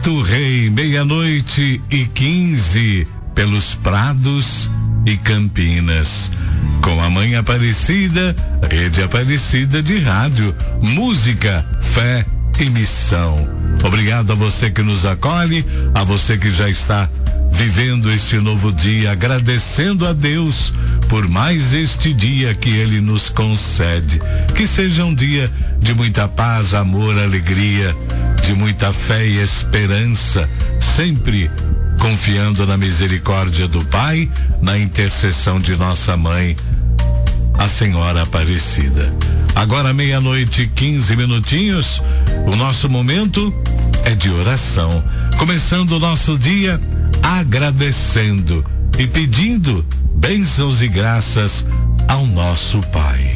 Cristo Rei, 00:15, pelos prados e Campinas. Com a Mãe Aparecida, Rede Aparecida de Rádio, música, fé e missão. Obrigado a você que nos acolhe, a você que já está vivendo este novo dia, agradecendo a Deus por mais este dia que Ele nos concede. Que seja um dia de muita paz, amor, alegria, de muita fé e esperança, sempre confiando na misericórdia do Pai, na intercessão de nossa Mãe, a Senhora Aparecida. Agora 00:15, o nosso momento é de oração, começando o nosso dia agradecendo e pedindo bênçãos e graças ao nosso Pai.